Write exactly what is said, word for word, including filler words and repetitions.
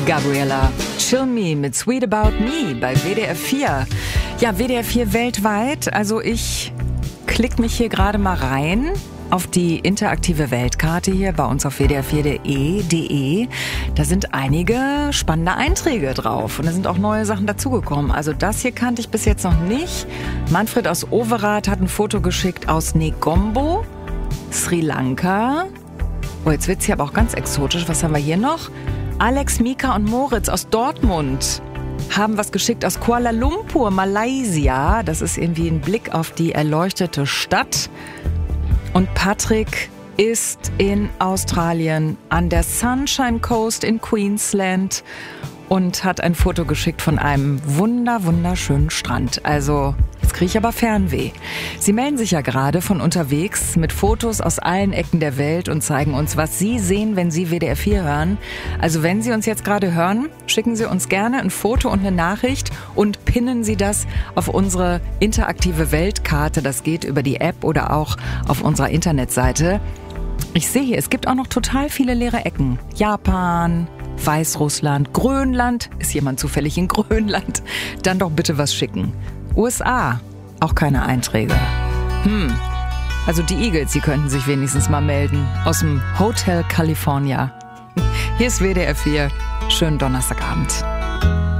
Gabriella Cilmi mit Sweet About Me bei W D R vier. Ja, W D R vier weltweit. Also ich klick mich hier gerade mal rein auf die interaktive Weltkarte hier bei uns auf w d r vier punkt de. Da sind einige spannende Einträge drauf und da sind auch neue Sachen dazugekommen. Also das hier kannte ich bis jetzt noch nicht. Manfred aus Overath hat ein Foto geschickt aus Negombo, Sri Lanka. Oh, jetzt wird's hier aber auch ganz exotisch. Was haben wir hier noch? Alex, Mika und Moritz aus Dortmund haben was geschickt aus Kuala Lumpur, Malaysia. Das ist irgendwie ein Blick auf die erleuchtete Stadt. Und Patrick ist in Australien an der Sunshine Coast in Queensland und hat ein Foto geschickt von einem wunder, wunderschönen Strand. Also, jetzt kriege ich aber Fernweh. Sie melden sich ja gerade von unterwegs mit Fotos aus allen Ecken der Welt und zeigen uns, was Sie sehen, wenn Sie W D R vier hören. Also wenn Sie uns jetzt gerade hören, schicken Sie uns gerne ein Foto und eine Nachricht und pinnen Sie das auf unsere interaktive Weltkarte. Das geht über die App oder auch auf unserer Internetseite. Ich sehe hier, es gibt auch noch total viele leere Ecken. Japan, Weißrussland, Grönland. Ist jemand zufällig in Grönland? Dann doch bitte was schicken. U S A, auch keine Einträge. Hm, also die Eagles, sie könnten sich wenigstens mal melden. Aus dem Hotel California. Hier ist W D R vier. Schönen Donnerstagabend.